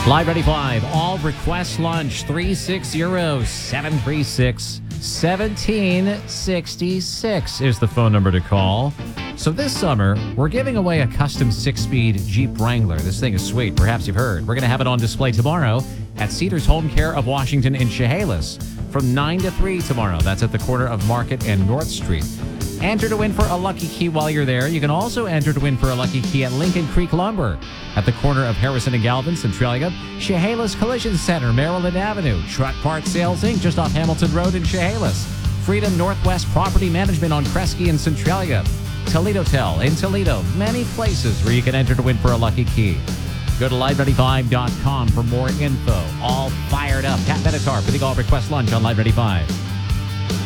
Live Ready 5, all request lunch, 360-736-1766 is the phone number to call. So this summer, we're giving away a custom 6-speed Jeep Wrangler. This thing is sweet. Perhaps you've heard. We're going to have it on display tomorrow at Cedars Home Care of Washington in Chehalis from 9 to 3 tomorrow. That's at the corner of Market and North Street. Enter to win for a lucky key while you're there. You can also enter to win for a lucky key at Lincoln Creek Lumber at the corner of Harrison and Galvin, Centralia, Chehalis Collision Center, Maryland Avenue, Truck Parts Sales Inc., just off Hamilton Road in Chehalis, Freedom Northwest Property Management on Kresge in Centralia, Toledo Tel in Toledo, many places where you can enter to win for a lucky key. Go to LiveReady5.com for more info. All fired up. Pat Benatar for the All Request Lunch on Live Ready 5.